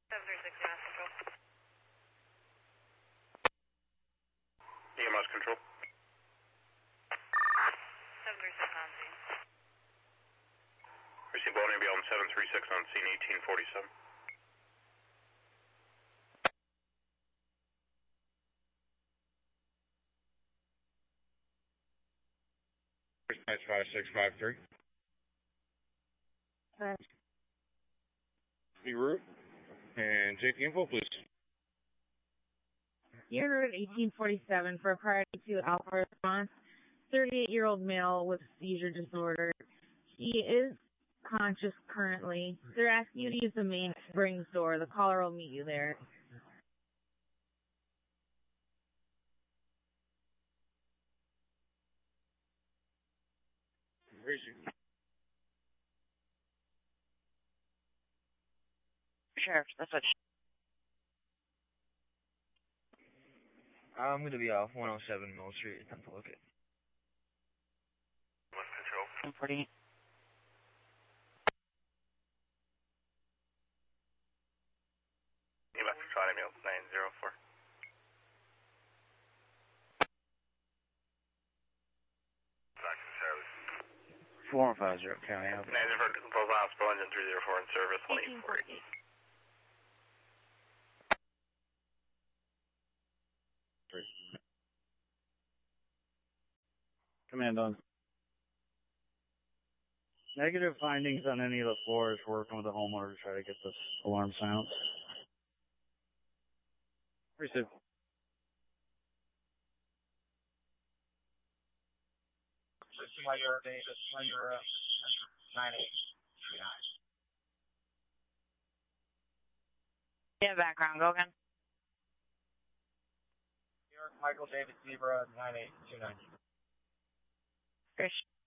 736 EMS control. EMS control. 736 on scene. Receive Boeing ambulance 736 on scene 1847. Dispatch 5653. Route and take the info, please. You're route 1847 for a priority to Alpha response. 38-year-old male with seizure disorder. He is conscious currently. They're asking you to use the main Springs door. The caller will meet you there. Sheriff, that's what. I'm going to be off 107 Mill Street. Time to look at. EMS control. 148. EMS control ambulance 904. 4150, County Avenue. 904, Proposal Hospital engine 304 in service 1848. Command on. Negative findings on any of the floors. Working with the homeowner to try to get this alarm silenced. Receive. Slayer 9839. Yeah, background, go again. New York, Michael David Zebra 9829. Chris.